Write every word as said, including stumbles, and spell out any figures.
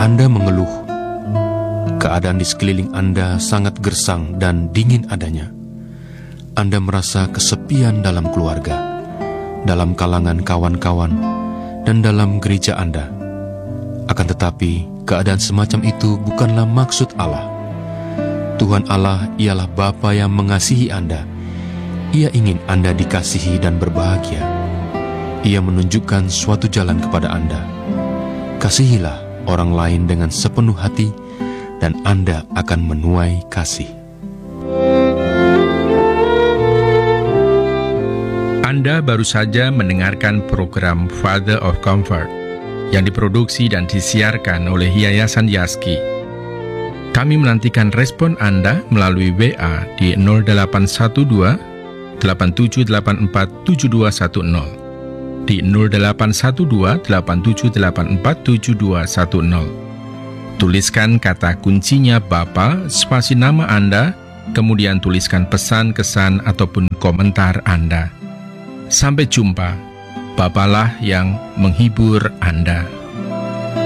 Anda mengeluh, keadaan di sekeliling Anda sangat gersang dan dingin adanya. Anda merasa kesepian dalam keluarga, dalam kalangan kawan-kawan, dan dalam gereja Anda. Akan tetapi, keadaan semacam itu bukanlah maksud Allah. Tuhan Allah ialah Bapa yang mengasihi Anda. Ia ingin Anda dikasihi dan berbahagia. Ia menunjukkan suatu jalan kepada Anda. Kasihilah orang lain dengan sepenuh hati, dan Anda akan menuai kasih. Anda baru saja mendengarkan program Father of Comfort yang diproduksi dan disiarkan oleh Yayasan Yaski. Kami menantikan respon Anda melalui W A di nol delapan satu dua delapan tujuh delapan empat tujuh dua satu nol, di nol delapan satu dua delapan tujuh delapan empat tujuh dua satu nol. Tuliskan kata kuncinya Bapa, spasi nama Anda, kemudian tuliskan pesan, kesan, ataupun komentar Anda. Sampai jumpa. Bapalah yang menghibur Anda.